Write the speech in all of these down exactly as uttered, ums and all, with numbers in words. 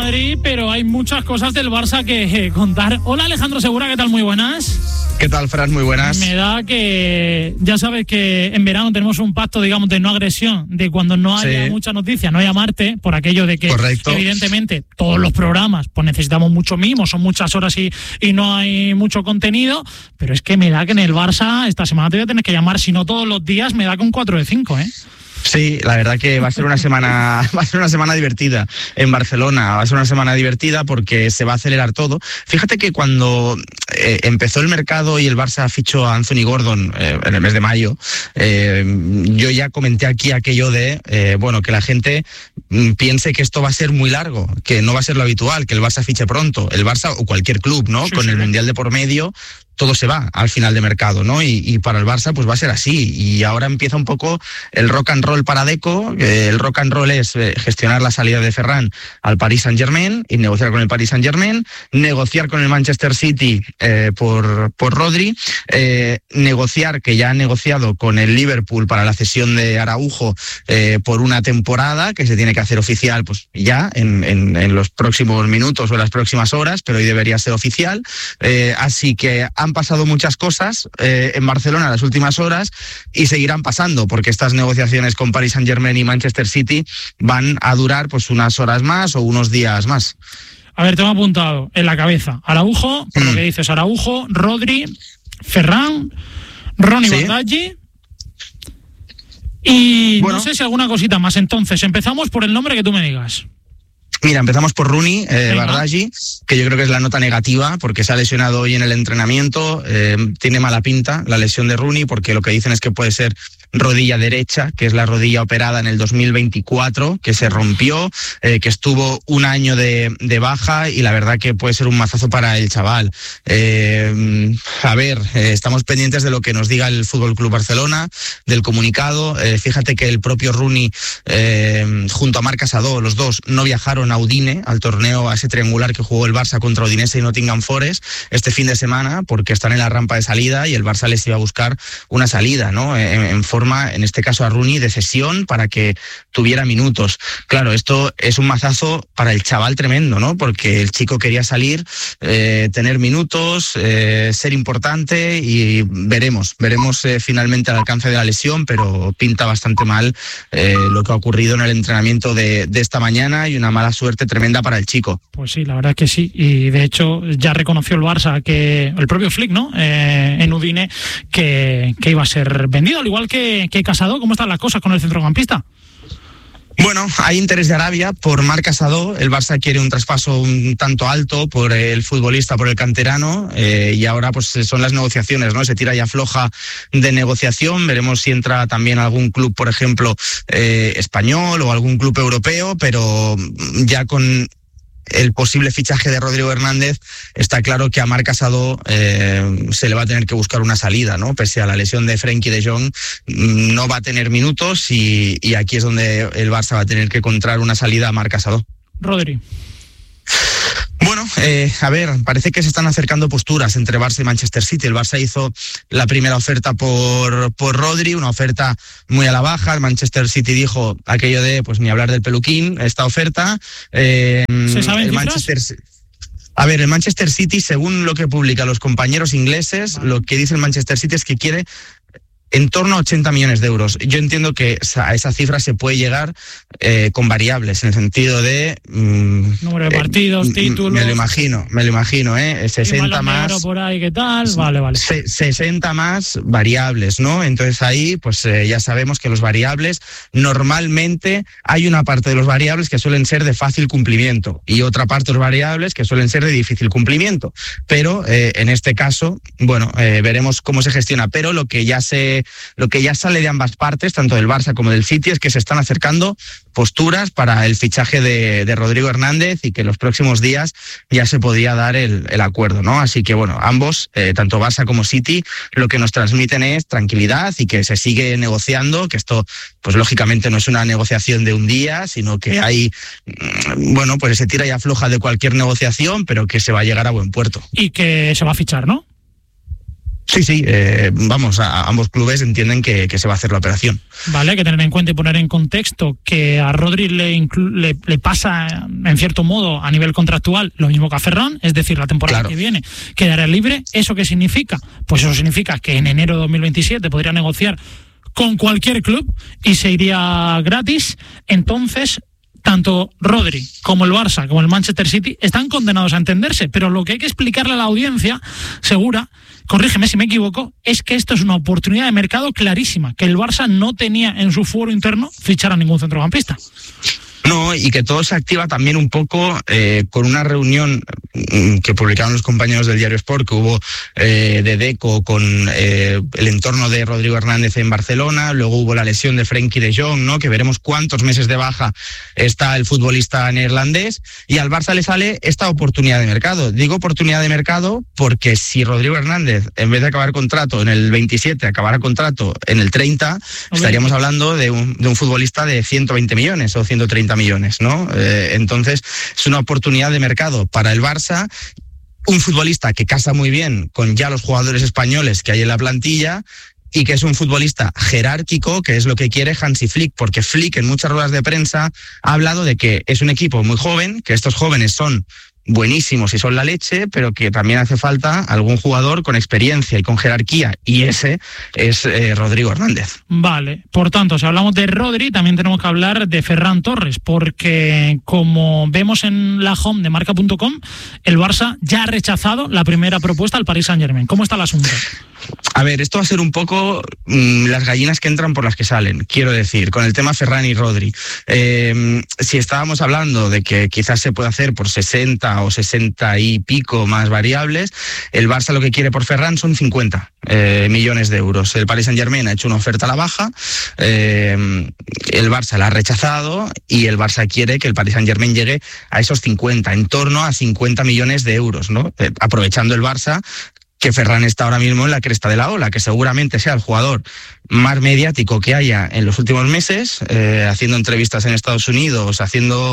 Madrid, pero hay muchas cosas del Barça que eh, contar. Hola Alejandro Segura, ¿qué tal? Muy buenas. ¿Qué tal, Fran? Muy buenas. Me da que ya sabes que en verano tenemos un pacto, digamos, de no agresión, de cuando no haya sí. mucha noticia, no llamarte, por aquello de que Correcto. Evidentemente todos los programas pues necesitamos mucho mimo, son muchas horas y, y no hay mucho contenido, pero es que me da que en el Barça esta semana te voy a tener que llamar, si no todos los días, me da con cuatro de cinco, ¿eh? Sí, la verdad que va a ser una semana, va a ser una semana divertida en Barcelona, va a ser una semana divertida porque se va a acelerar todo. Fíjate que cuando eh, empezó el mercado y el Barça fichó a Anthony Gordon eh, en el mes de mayo, eh, yo ya comenté aquí aquello de, eh, bueno, que la gente mm, piense que esto va a ser muy largo, que no va a ser lo habitual, que el Barça fiche pronto, el Barça o cualquier club, ¿no? Sí, Con sí. el Mundial de por medio, todo se va al final de mercado, ¿no? Y, y para el Barça pues va a ser así. Y ahora empieza un poco el rock and roll para Deco. Eh, el rock and roll es eh, gestionar la salida de Ferran al Paris Saint-Germain y negociar con el Paris Saint-Germain, negociar con el Manchester City eh, por, por Rodri, eh, negociar, que ya han negociado con el Liverpool para la cesión de Araujo eh, por una temporada, que se tiene que hacer oficial pues ya en, en, en los próximos minutos o en las próximas horas, pero hoy debería ser oficial. Eh, así que han pasado muchas cosas eh, en Barcelona en las últimas horas y seguirán pasando porque estas negociaciones con Paris Saint-Germain y Manchester City van a durar pues unas horas más o unos días más. A ver, tengo apuntado en la cabeza Araujo, por mm. lo que dices, Araujo, Rodri, Ferran, Ronnie ¿Sí? Baldaggi y bueno. no sé si alguna cosita más. Entonces, empezamos por el nombre que tú me digas. Mira, empezamos por Ronnie eh, Baldaggi, que yo creo que es la nota negativa porque se ha lesionado hoy en el entrenamiento, eh, tiene mala pinta la lesión de Ronnie porque lo que dicen es que puede ser rodilla derecha, que es la rodilla operada en el dos mil veinticuatro, que se rompió, eh, que estuvo un año de, de baja y la verdad que puede ser un mazazo para el chaval. Eh, a ver, eh, estamos pendientes de lo que nos diga el Fútbol Club Barcelona, del comunicado. Eh, fíjate que el propio Ronnie, eh, junto a Marc Casado, los dos no viajaron a Udine, al torneo, a ese triangular que jugó el Barça contra Udinese y Nottingham Forest este fin de semana, porque están en la rampa de salida y el Barça les iba a buscar una salida, ¿no? En, en forma, en este caso a Ronnie, de cesión para que tuviera minutos. Claro, esto es un mazazo para el chaval tremendo, ¿no? Porque el chico quería salir, eh, tener minutos, eh, ser importante y veremos, veremos eh, finalmente el alcance de la lesión, pero pinta bastante mal eh, lo que ha ocurrido en el entrenamiento de, de esta mañana y una mala suerte tremenda para el chico. Pues sí, la verdad es que sí, y de hecho ya reconoció el Barça que el propio Flick, ¿no? Eh, en Udine que, que iba a ser vendido, al igual que, que Casado. ¿Cómo están las cosas con el centrocampista? Bueno, hay interés de Arabia por Marc Casado. El Barça quiere un traspaso un tanto alto por el futbolista, por el canterano, eh, y ahora pues son las negociaciones, ¿no? Se tira y afloja de negociación. Veremos si entra también algún club, por ejemplo, eh, español o algún club europeo, pero ya con el posible fichaje de Rodrigo Hernández, está claro que a Marc Casado eh, se le va a tener que buscar una salida, ¿no? Pese a la lesión de Frenkie de Jong, no va a tener minutos y, y aquí es donde el Barça va a tener que encontrar una salida a Marc Casado. Rodri. Bueno, eh, a ver, parece que se están acercando posturas entre Barça y Manchester City. El Barça hizo la primera oferta por, por Rodri, una oferta muy a la baja. El Manchester City dijo aquello de, pues ni hablar del peluquín, esta oferta. Eh, ¿Se saben el Manchester A ver, el Manchester City, según lo que publican los compañeros ingleses, vale. lo que dice el Manchester City es que quiere en torno a ochenta millones de euros. Yo entiendo que a esa cifra se puede llegar eh, con variables, en el sentido de... Mmm, número de partidos, eh, títulos... Me lo imagino, me lo imagino, ¿eh? sesenta más... por ahí, ¿qué tal? Vale, vale. sesenta más variables, ¿no? Entonces ahí, pues eh, ya sabemos que los variables, normalmente hay una parte de los variables que suelen ser de fácil cumplimiento y otra parte de los variables que suelen ser de difícil cumplimiento. Pero eh, en este caso, bueno, eh, veremos cómo se gestiona. Pero lo que ya se Lo que ya sale de ambas partes, tanto del Barça como del City, es que se están acercando posturas para el fichaje de, de Rodrigo Hernández y que en los próximos días ya se podría dar el, el acuerdo, ¿no? Así que bueno, ambos, eh, tanto Barça como City, lo que nos transmiten es tranquilidad y que se sigue negociando, que esto pues lógicamente no es una negociación de un día, sino que hay, bueno, pues se tira y afloja de cualquier negociación, pero que se va a llegar a buen puerto. Y que se va a fichar, ¿no? Sí, sí, eh, vamos, a, a ambos clubes entienden que, que se va a hacer la operación. Vale, hay que tener en cuenta y poner en contexto que a Rodri le, inclu- le, le pasa, en cierto modo, a nivel contractual, lo mismo que a Ferran, es decir, la temporada claro. que viene quedará libre. ¿Eso qué significa? Pues eso significa que en enero de dos mil veintisiete podría negociar con cualquier club y se iría gratis. Entonces, tanto Rodri como el Barça como el Manchester City están condenados a entenderse, pero lo que hay que explicarle a la audiencia segura, corrígeme si me equivoco, es que esto es una oportunidad de mercado clarísima, que el Barça no tenía en su fuero interno fichar a ningún centrocampista. No, y que todo se activa también un poco eh, con una reunión que publicaron los compañeros del Diario Sport, que hubo eh, de Deco con eh, el entorno de Rodrigo Hernández en Barcelona, luego hubo la lesión de Frenkie de Jong, ¿no? Que veremos cuántos meses de baja está el futbolista neerlandés, y al Barça le sale esta oportunidad de mercado. Digo oportunidad de mercado porque si Rodrigo Hernández, en vez de acabar contrato en el veintisiete, acabara contrato en el treinta, okay, estaríamos hablando de un, de un futbolista de ciento veinte millones o ciento treinta millones, ¿no? Eh, entonces es una oportunidad de mercado para el Barça, un futbolista que casa muy bien con ya los jugadores españoles que hay en la plantilla y que es un futbolista jerárquico, que es lo que quiere Hansi Flick, porque Flick en muchas ruedas de prensa ha hablado de que es un equipo muy joven, que estos jóvenes son buenísimos y son la leche, pero que también hace falta algún jugador con experiencia y con jerarquía, y ese es eh, Rodrigo Hernández. Vale, por tanto, si hablamos de Rodri, también tenemos que hablar de Ferran Torres, porque como vemos en la home de marca punto com, el Barça ya ha rechazado la primera propuesta al Paris Saint-Germain. ¿Cómo está el asunto? A ver, esto va a ser un poco mmm, las gallinas que entran por las que salen, quiero decir, con el tema Ferran y Rodri. Eh, si estábamos hablando de que quizás se puede hacer por sesenta o sesenta y pico más variables, el Barça lo que quiere por Ferran son cincuenta eh, millones de euros. El Paris Saint-Germain ha hecho una oferta a la baja, eh, el Barça la ha rechazado y el Barça quiere que el Paris Saint-Germain llegue a esos cincuenta, en torno a cincuenta millones de euros, ¿no? Eh, aprovechando el Barça que Ferran está ahora mismo en la cresta de la ola, que seguramente sea el jugador más mediático que haya en los últimos meses, eh, haciendo entrevistas en Estados Unidos, haciendo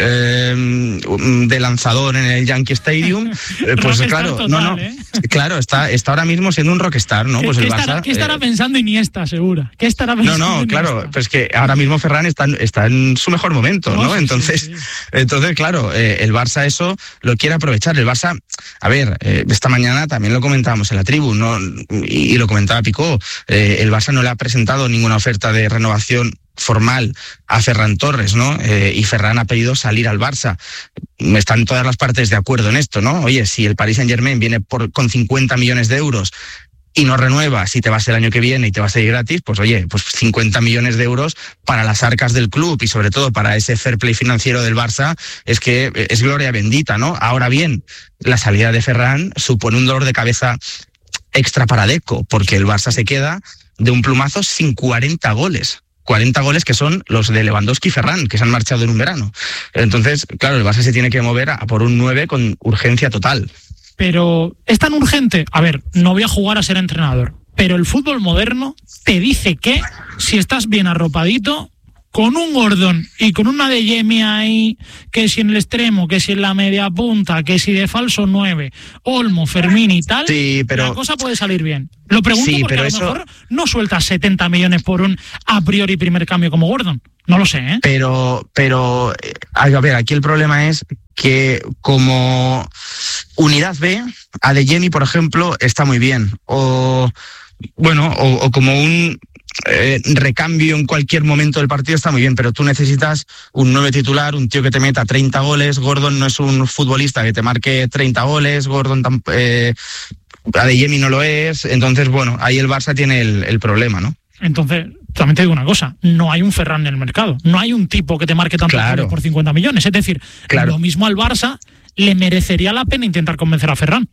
eh, de lanzador en el Yankee Stadium, eh, pues claro, total, no, no, ¿eh? claro, está, está ahora mismo siendo un rockstar, ¿no? ¿Qué, pues el ¿qué Barça, estará, ¿Qué estará eh, pensando Iniesta, segura? ¿Qué estará pensando No, no, Iniesta? claro, pues que ahora mismo Ferran está, está en su mejor momento, ¿no? Oh, sí, entonces, sí, sí. entonces, claro, eh, el Barça eso lo quiere aprovechar. El Barça, a ver, eh, esta mañana también lo comentábamos en la tribu, ¿no? Y, y lo comentaba Picó, eh, el Barça no le ha presentado ninguna oferta de renovación formal a Ferran Torres, ¿no? Eh, y Ferran ha pedido salir al Barça. Están todas las partes de acuerdo en esto, ¿no? Oye, si el Paris Saint-Germain viene por, con cincuenta millones de euros y no renuevas y te vas el año que viene y te vas a ir gratis, pues oye, pues cincuenta millones de euros para las arcas del club y sobre todo para ese fair play financiero del Barça es que es gloria bendita, ¿no? Ahora bien, la salida de Ferran supone un dolor de cabeza extra para Deco, porque el Barça se queda de un plumazo sin cuarenta goles. cuarenta goles que son los de Lewandowski y Ferran, que se han marchado en un verano. Entonces, claro, el Barça se tiene que mover a por un nueve con urgencia total. Pero es tan urgente. A ver, no voy a jugar a ser entrenador, pero el fútbol moderno te dice que si estás bien arropadito, con un Gordon y con una de Jemi ahí, que si en el extremo, que si en la media punta, que si de falso nueve, Olmo, Fermín y tal, sí, pero... la cosa puede salir bien. Lo pregunto sí, porque pero a lo eso... mejor no sueltas setenta millones por un a priori primer cambio como Gordon. No lo sé, ¿eh? Pero, pero, a ver, aquí el problema es que como unidad B, Adeyemi, por ejemplo, está muy bien. O, bueno, o, o como un eh, recambio en cualquier momento del partido está muy bien, pero tú necesitas un nueve titular, un tío que te meta treinta goles. Gordon no es un futbolista que te marque treinta goles, Gordon tampoco... Eh, Adeyemi no lo es, entonces, bueno, ahí el Barça tiene el, el problema, ¿no? Entonces, también te digo una cosa, no hay un Ferran en el mercado, no hay un tipo que te marque tanto claro. por cincuenta millones, es decir, claro. Lo mismo al Barça le merecería la pena intentar convencer a Ferran.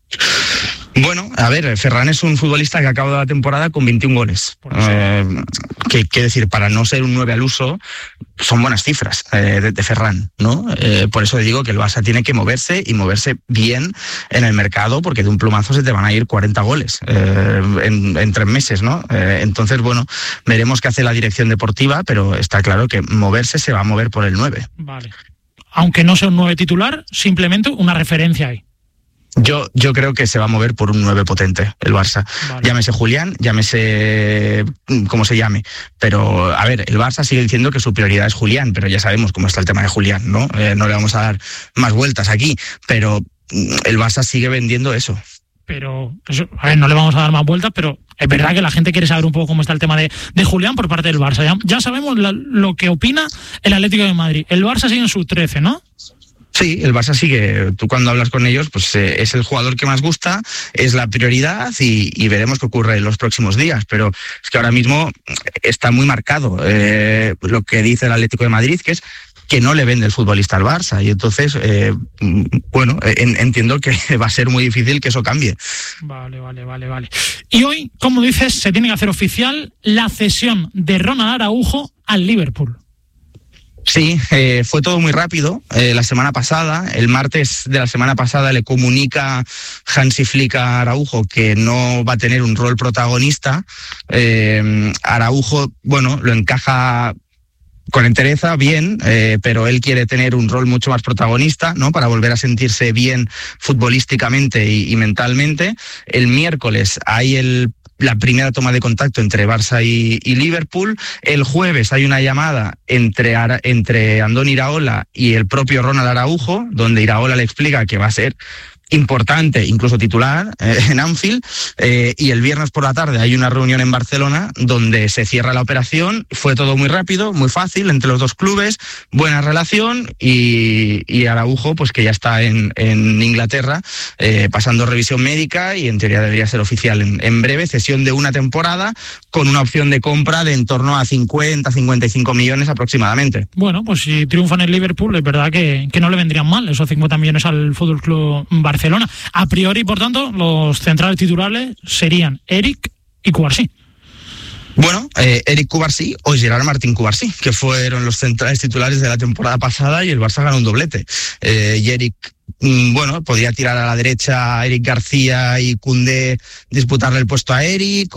Bueno, a ver, Ferran es un futbolista que acaba la temporada con veintiún goles. Eh, que, que decir, para no ser un nueve al uso, son buenas cifras eh, de, de Ferran, ¿no? Eh, por eso digo que el Barça tiene que moverse y moverse bien en el mercado, porque de un plumazo se te van a ir cuarenta goles eh, en, en tres meses, ¿no? Eh, entonces, bueno, veremos qué hace la dirección deportiva, pero está claro que moverse se va a mover por el nueve. Vale. Aunque no sea un nueve titular, simplemente una referencia ahí. Yo, yo creo que se va a mover por un nueve potente el Barça. Vale. Llámese Julián, llámese como se llame. Pero, a ver, el Barça sigue diciendo que su prioridad es Julián, pero ya sabemos cómo está el tema de Julián, ¿no? Eh, no le vamos a dar más vueltas aquí, pero el Barça sigue vendiendo eso. Pero, eso, a ver, no le vamos a dar más vueltas, pero es verdad que la gente quiere saber un poco cómo está el tema de, de Julián por parte del Barça. Ya, ya sabemos la, lo que opina el Atlético de Madrid. El Barça sigue en su trece, ¿no? Sí, el Barça sigue, tú cuando hablas con ellos, pues eh, es el jugador que más gusta, es la prioridad y, y veremos qué ocurre en los próximos días, pero es que ahora mismo está muy marcado eh, lo que dice el Atlético de Madrid, que es que no le vende el futbolista al Barça, y entonces, eh, bueno, en, entiendo que va a ser muy difícil que eso cambie. Vale, vale, vale, vale. Y hoy, como dices, se tiene que hacer oficial la cesión de Ronald Araujo al Liverpool. Sí, eh, fue todo muy rápido. Eh, la semana pasada, el martes de la semana pasada, le comunica Hansi Flick a Araujo que no va a tener un rol protagonista. Eh, Araujo, bueno, lo encaja con entereza, bien, eh, pero él quiere tener un rol mucho más protagonista, ¿no? Para volver a sentirse bien futbolísticamente y, y mentalmente. El miércoles hay el la primera toma de contacto entre Barça y, y Liverpool. El jueves hay una llamada entre, Ara, entre Andoni Iraola y el propio Ronald Araujo, donde Iraola le explica que va a ser importante, incluso titular, eh, en Anfield, eh, y el viernes por la tarde hay una reunión en Barcelona donde se cierra la operación. Fue todo muy rápido, muy fácil entre los dos clubes, buena relación, y, y Araujo, pues que ya está en, en Inglaterra, eh, pasando revisión médica, y en teoría debería ser oficial en, en breve, cesión de una temporada con una opción de compra de en torno a cincuenta, cincuenta y cinco millones aproximadamente. Bueno, pues si triunfa en el Liverpool, es verdad que, que no le vendrían mal esos cincuenta millones al F C Barcelona. A priori, por tanto, los centrales titulares serían Eric y Cubarsí. Bueno, eh, Eric Cubarsí o Gerard Martín Cubarsí, que fueron los centrales titulares de la temporada pasada, y el Barça ganó un doblete. Eh, y Eric, bueno, podría tirar a la derecha a Eric García y Koundé disputarle el puesto a Eric, o,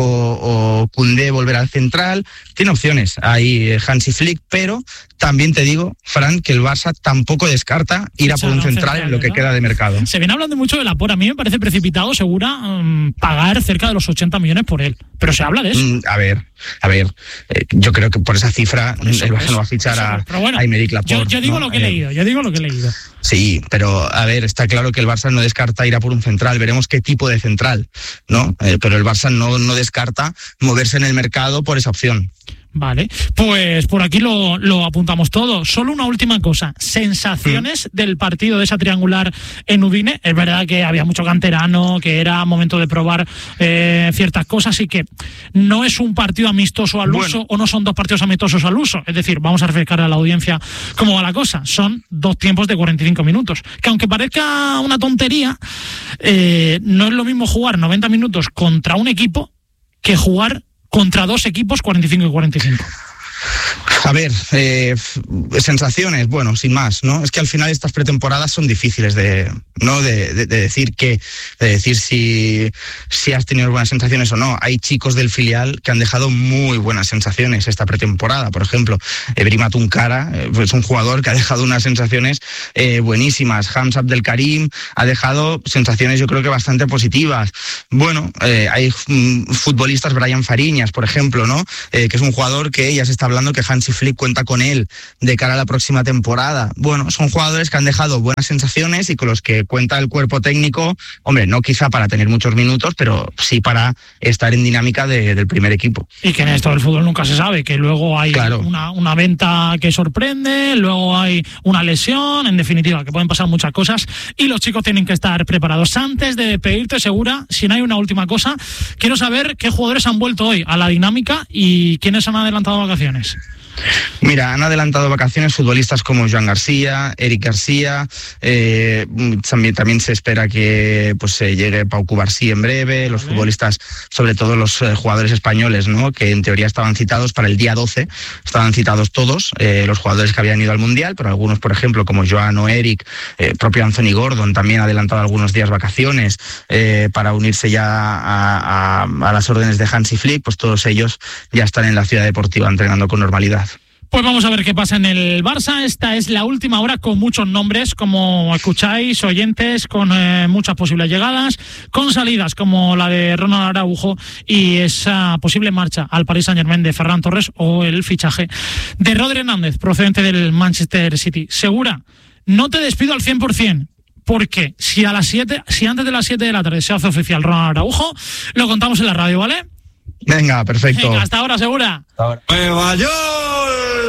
o Koundé volver al central. Tiene opciones ahí Hansi Flick, pero también te digo, Fran, que el Barça tampoco descarta ir a por un central en lo que queda de mercado. Se viene hablando mucho de Laporte. A mí me parece precipitado, Segura, um, pagar cerca de los ochenta millones por él. Pero se habla de eso. Mm, a ver, a ver, eh, yo creo que por esa cifra por eso, el Barça no va a fichar eso, a, bueno, a Aymeric Laporte. Yo, yo digo ¿no? lo que he leído, yo digo lo que he leído. Sí, pero a ver, está claro que el Barça no descarta ir a por un central. Veremos qué tipo de central, ¿no? Eh, pero el Barça no, no descarta moverse en el mercado por esa opción. Vale, pues por aquí lo, lo apuntamos todo. Solo una última cosa, sensaciones mm. del partido de esa triangular en Udine. Es verdad que había mucho canterano, que era momento de probar eh, ciertas cosas, y que no es un partido amistoso al bueno. uso, o no son dos partidos amistosos al uso. Es decir, vamos a refrescar a la audiencia cómo va la cosa. Son dos tiempos de cuarenta y cinco minutos, que aunque parezca una tontería, eh, no es lo mismo jugar noventa minutos contra un equipo que jugar contra dos equipos cuarenta y cinco y cuarenta y cinco. A ver, eh, sensaciones, bueno, sin más, ¿no? Es que al final estas pretemporadas son difíciles de, ¿no? De, de, de decir que, de decir si, si has tenido buenas sensaciones o no. Hay chicos del filial que han dejado muy buenas sensaciones esta pretemporada. Por ejemplo, Brima Tunkara eh, es un jugador que ha dejado unas sensaciones eh, buenísimas. Hamza Abdelkarim ha dejado sensaciones, yo creo que bastante positivas. Bueno, eh, hay mm, futbolistas, Brian Fariñas, por ejemplo, ¿no? Eh, que es un jugador que ya se está hablando que Hansi Flick cuenta con él de cara a la próxima temporada. Bueno, son jugadores que han dejado buenas sensaciones y con los que cuenta el cuerpo técnico, hombre, no quizá para tener muchos minutos, pero sí para estar en dinámica de, del primer equipo. Y que en esto del fútbol nunca se sabe, que luego hay claro. una, una venta que sorprende, luego hay una lesión, en definitiva, que pueden pasar muchas cosas, y los chicos tienen que estar preparados. Antes de pedirte, Segura, si no hay una última cosa, quiero saber qué jugadores han vuelto hoy a la dinámica y quiénes han adelantado vacaciones. Mira, han adelantado vacaciones futbolistas como Joan García, Eric García, eh, también, también se espera que pues eh, llegue Pau Cubarsí en breve, los vale. futbolistas, sobre todo los eh, jugadores españoles, ¿no? Que en teoría estaban citados para el día doce, estaban citados todos, eh, los jugadores que habían ido al Mundial, pero algunos, por ejemplo, como Joan o Eric, eh, propio Anthony Gordon, también ha adelantado algunos días vacaciones eh, para unirse ya a, a, a las órdenes de Hansi Flick, pues todos ellos ya están en la ciudad deportiva entrenando con normalidad. Pues vamos a ver qué pasa en el Barça. Esta es la última hora con muchos nombres, como escucháis, oyentes, con eh, muchas posibles llegadas, con salidas como la de Ronald Araujo y esa posible marcha al Paris Saint-Germain de Ferran Torres o el fichaje de Rodri Hernández, procedente del Manchester City. Segura, no te despido al cien por ciento. Porque si a las siete, si antes de las siete de la tarde se hace oficial Ronald Araujo, lo contamos en la radio, ¿vale? Venga, perfecto. Venga, hasta ahora, Segura. Hasta ahora. ¡Nueva York!